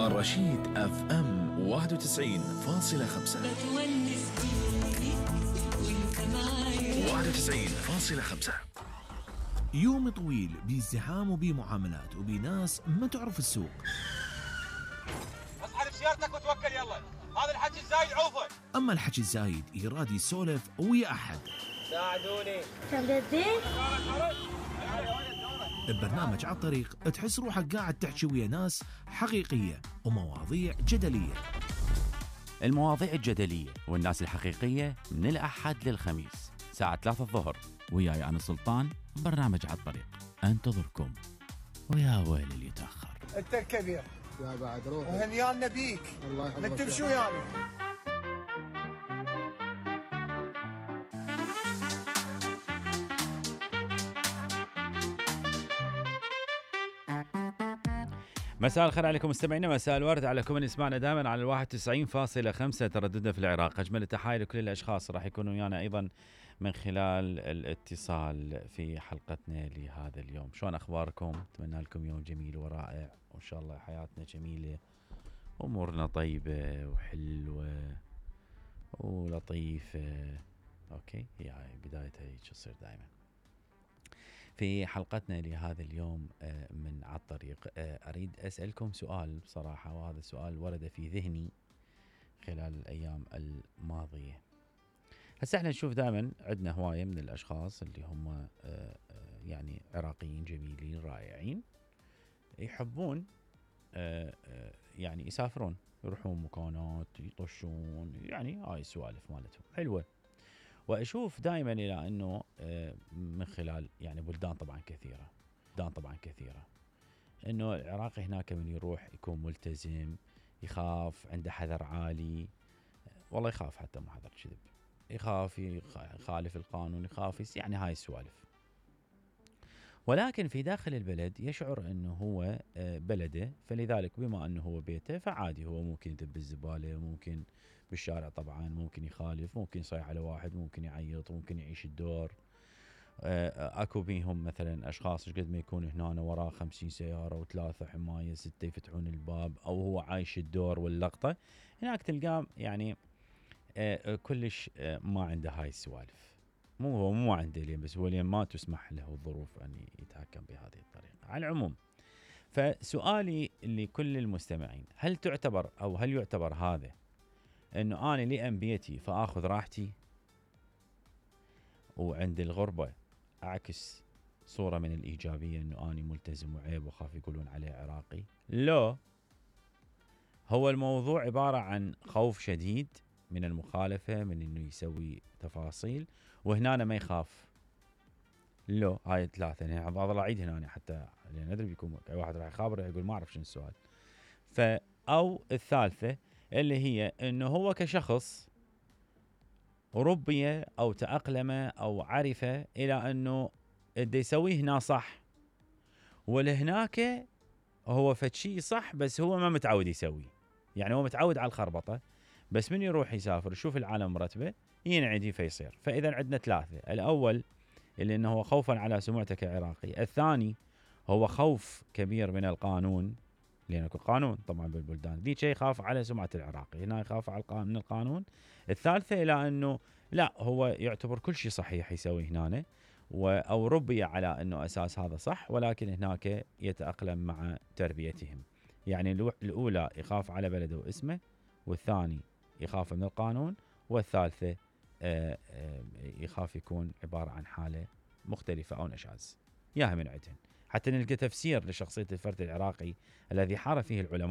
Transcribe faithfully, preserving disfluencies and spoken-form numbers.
رشيد اف ام واحد وتسعين فاصلة خمسة واحد وتسعين فاصلة خمسة. يوم طويل بازدحام وبمعاملات وبناس ما تعرف السوق. اسحب سيارتك وتوكل يلا، هذا الحكي الزايد عوفه. اما الحكي الزايد يراد يسولف ويا احد. ساعدوني. تبدأ ببرنامج على الطريق تحس روحك قاعد تحكي ويا ناس حقيقية ومواضيع جدلية. المواضيع الجدلية والناس الحقيقية من الأحد للخميس ساعة ثلاثة الظهر، وياي أنا سلطان. برنامج على الطريق أنتظركم، ويا ويل اللي يتأخر. انت الكبير يا بعد روح وهنيانا بيك. الله يحفظك. نكتب شو يعني؟ مساء الخير عليكم مستمعينا، مساء الورد على كل من يسمعنا دائما على الواحد وتسعين فاصلة خمسة ترددنا في العراق. أجمل التحايا لكل الأشخاص راح يكونوا ويانا أيضا من خلال الاتصال في حلقتنا لهذا اليوم. شلون أخباركم؟ أتمنى لكم يوم جميل ورائع، وإن شاء الله حياتنا جميلة، أمورنا طيبة وحلوة ولطيفة. أوكي، هي بدايتها هيك تصير دائما. في حلقتنا لهذا اليوم من على الطريق أريد أسألكم سؤال بصراحة، وهذا السؤال ورد في ذهني خلال الأيام الماضية. هسه احنا نشوف دائما عندنا هواية من الأشخاص اللي هم يعني عراقيين جميلين رائعين، يحبون يعني يسافرون، يروحون مكانات، يطشون، يعني هاي السوالف مالتهم حلوة. وأشوف دائما إلى أنه من خلال يعني بلدان طبعا كثيرة بلدان طبعا كثيرة أنه العراقي هناك من يروح يكون ملتزم، يخاف، عنده حذر عالي، والله يخاف حتى مو حذر كذب، يخاف يخالف القانون، يخاف يعني هاي السوالف. ولكن في داخل البلد يشعر أنه هو بلده، فلذلك بما أنه هو بيته فعادي، هو ممكن يدب الزبالة، ممكن بالشارع طبعا، ممكن يخالف، ممكن يصيح على واحد، ممكن يعيط، ممكن يعيش الدور. اكو بيهم مثلا اشخاص قد ما يكون هنا وراه خمسين سيارة وثلاثة حماية ستة يفتحون الباب، او هو عايش الدور واللقطة، هناك تلقاه يعني كلش ما عنده هاي السوالف. مو هو مو عنده لين، بس هو لين ما تسمح له الظروف ان يتحكم بهذه الطريقة. على العموم، فسؤالي لكل المستمعين، هل تعتبر او هل يعتبر هذا انه انا لأم بيتي فاخذ راحتي، وعند الغربة اعكس صورة من الايجابية انه اني ملتزم وعيب وخاف يقولون عليه عراقي؟ لا، هو الموضوع عبارة عن خوف شديد من المخالفة، من انه يسوي تفاصيل، وهنا أنا ما يخاف. لا، هاي ثلاثة انا بعض اعيد هنا حتى لان ادري بيكون اي واحد راح يخابر يقول ما اعرف شنو السؤال. ف او الثالثة اللي هي انه هو كشخص ربي او تأقلم او عرف الى انه اللي يسويه هنا صح، ولهناك هو فشي صح بس هو ما متعود يسويه، يعني هو متعود على الخربطة، بس من يروح يسافر يشوف العالم مرتبة ينعدي فيصير. فاذا عندنا ثلاثة، الاول اللي انه هو خوفا على سمعته كعراقي، الثاني هو خوف كبير من القانون، لأن القانون طبعا بالبلدان ذي شيء يخاف على سمعة العراقي، هنا يخاف على من القانون. الثالثة إلى أنه لا، هو يعتبر كل شيء صحيح يسوي هنا، أو ربي على أنه أساس هذا صح، ولكن هناك يتأقلم مع تربيتهم. يعني الأولى يخاف على بلده واسمه، والثاني يخاف من القانون، والثالثة يخاف يكون عبارة عن حالة مختلفة أو نشاز. ياها من عدهن حتى نلقى تفسير لشخصية الفرد العراقي الذي حار فيه العلماء